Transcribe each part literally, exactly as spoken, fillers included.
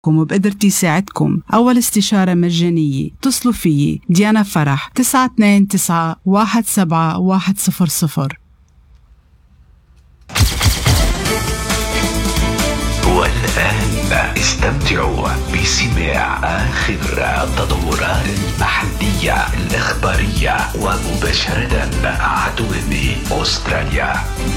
وبقدرتي ساعدكم. أول استشارة مجانية اتصلوا فيي ديانا فرح تسعة اثنين تسعة واحد سبعة واحد صفر صفر. والآن استمتعوا بسماع آخر التطورات المحلية الإخبارية ومباشرة مع دوامي أستراليا.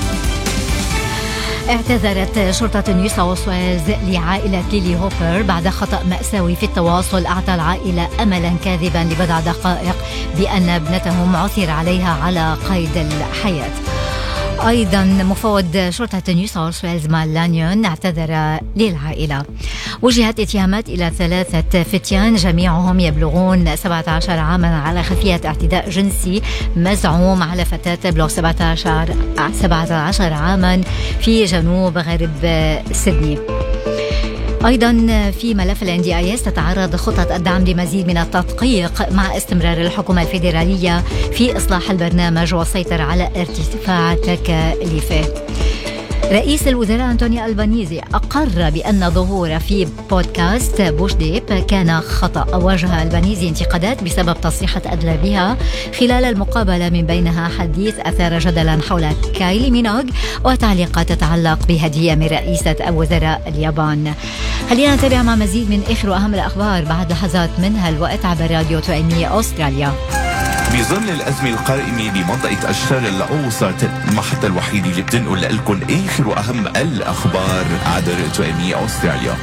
اعتذرت شرطة نيو ساوث ويلز لعائلة ليلي هوبر بعد خطأ مأساوي في التواصل أعطى العائلة أملا كاذبا لبضع دقائق بأن ابنتهم عثر عليها على قيد الحياة. أيضا مفوض شرطة نيو ساوث ويلز مال لانيون اعتذر للعائلة. وجهت اتهامات إلى ثلاثة فتيان جميعهم يبلغون سبعة عشر عاما على خلفية اعتداء جنسي مزعوم على فتاة تبلغ سبعة عشر عاما في جنوب غرب سيدني. أيضا في ملف ال إن دي آي إس تتعرض خطط الدعم لمزيد من التدقيق مع استمرار الحكومة الفيدرالية في إصلاح البرنامج والسيطرة على ارتفاع تكاليفه. رئيس الوزراء أنتوني ألبانيزي أقر بأن ظهور في بودكاست بوش ديب كان خطأ. واجه ألبانيزي انتقادات بسبب تصريحات أدلى بها خلال المقابلة، من بينها حديث أثار جدلا حول كايلي مينوغ وتعليقات تتعلق بهدية من رئيسة الوزراء اليابان. خلينا نتابع مع مزيد من آخر وأهم الأخبار بعد لحظات منها الوقت عبر راديو توأمية أستراليا. بظل الأزمة القائمة بمنطقة الشرق الأوسط، المحطة الوحيدة اللي بتنقل لكم آخر وأهم الأخبار عبر توأمية أستراليا.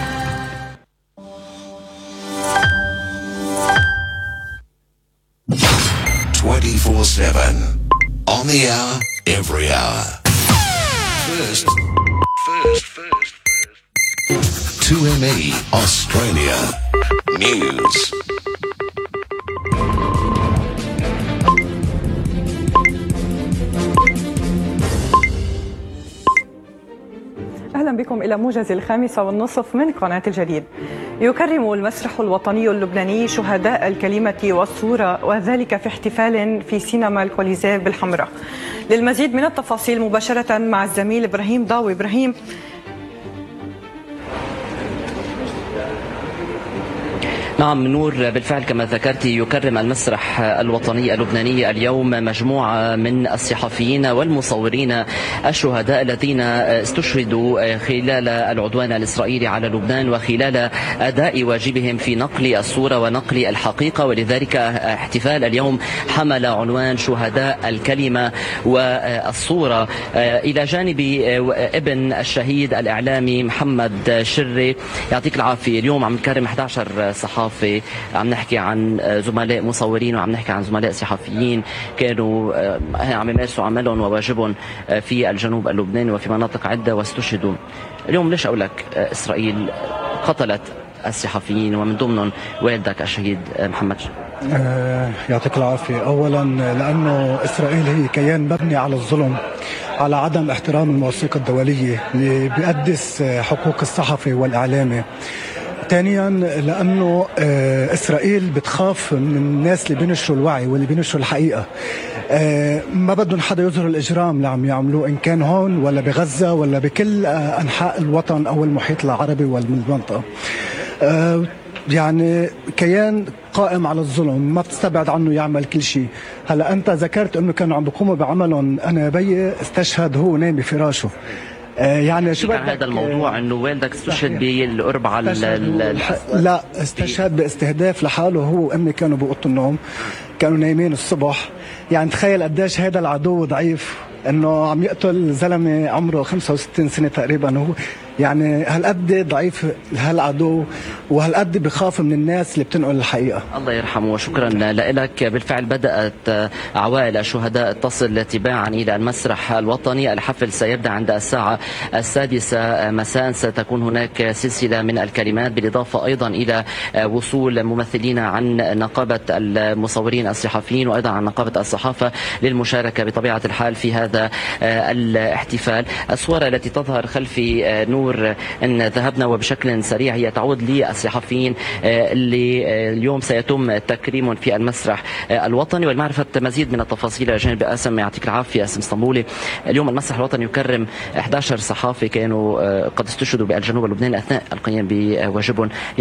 twenty-four seven on the hour, every hour. First, first, first, first. two M E Australia News. أهلا بكم إلى موجز الخامسة والنصف من قناة الجديد. يكرم المسرح الوطني اللبناني شهداء الكلمة والصورة، وذلك في احتفال في سينما الكوليزيه بالحمراء. للمزيد من التفاصيل مباشرة مع الزميل إبراهيم ضاوي. إبراهيم. نعم نور، بالفعل كما ذكرت يكرم المسرح الوطني اللبناني اليوم مجموعة من الصحفيين والمصورين الشهداء الذين استشهدوا خلال العدوان الإسرائيلي على لبنان وخلال أداء واجبهم في نقل الصورة ونقل الحقيقة، ولذلك احتفال اليوم حمل عنوان شهداء الكلمة والصورة، إلى جانب ابن الشهيد الإعلامي محمد شري. يعطيك العافية. اليوم عم نكرم أحد عشر صحافي، عم نحكي عن زملاء مصورين وعم نحكي عن زملاء صحفيين كانوا عم يمارسوا عملهم وواجبهم في الجنوب اللبناني وفي مناطق عدة واستشهدوا. اليوم ليش أقول لك إسرائيل قتلت الصحفيين ومن ضمنهم والدك الشهيد محمد شري؟ آه يعطيك العافية. أولا لأنه إسرائيل هي كيان مبني على الظلم، على عدم احترام المواثيق الدولية اللي بيقدس حقوق الصحفي والإعلامي. ثانيا لأنه إسرائيل بتخاف من الناس اللي بينشروا الوعي واللي بينشروا الحقيقة. ما بدهم حدا يظهر الإجرام اللي عم يعملوه، إن كان هون ولا بغزة ولا بكل أنحاء الوطن أو المحيط العربي والمنطقة. يعني كيان قائم على الظلم، ما بتستبعد عنه يعمل كل شيء. هلا أنت ذكرت أنه كانوا عم بيقوموا بعملهم. أنا بيي استشهد هو نايم بفراشه. يعني شو كان هذا الموضوع انه والدك استشهد بالقرب على لا استشهد باستهداف لحاله. هو وامي كانوا بأوضة النوم، كانوا نايمين الصبح. يعني تخيل قديش هذا العدو ضعيف، انه عم يقتل زلمه عمره خمسة وستين سنة تقريبا. هو يعني هالقد ضعيف هالعدو وهالقد بخاف من الناس اللي بتنقل الحقيقة. الله يرحمه وشكرا لك. بالفعل بدأت عوائل الشهداء تصل تباعا إلى المسرح الوطني. الحفل سيبدأ عند الساعة السادسة مساء. ستكون هناك سلسلة من الكلمات، بالإضافة أيضا إلى وصول ممثلين عن نقابة المصورين الصحفيين وأيضا عن نقابة الصحافة للمشاركة بطبيعة الحال في هذا الاحتفال. الصورة التي تظهر خلفي نور نور ان ذهبنا وبشكل سريع هي تعود للصحفيين اللي اليوم سيتم تكريمهم في المسرح الوطني. والمعرفة مزيد من التفاصيل جانب قاسم، يعطيك العافية اسم اسطنبولي. اليوم المسرح الوطني يكرم أحد عشر صحافي كانوا قد استشهدوا بالجنوب اللبناني أثناء القيام بواجبهم.